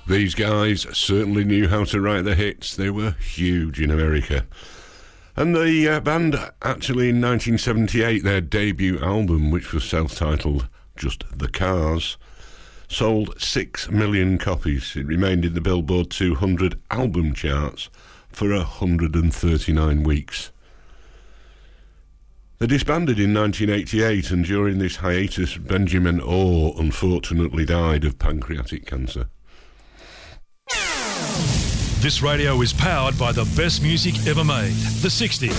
These guys certainly knew how to write the hits. They were huge in America. And the band, actually in 1978, their debut album, which was self-titled just The Cars, sold 6 million copies. It remained in the Billboard 200 album charts for 139 weeks. They disbanded in 1988, and during this hiatus, Benjamin Orr unfortunately died of pancreatic cancer. This radio is powered by the best music ever made, the 60s.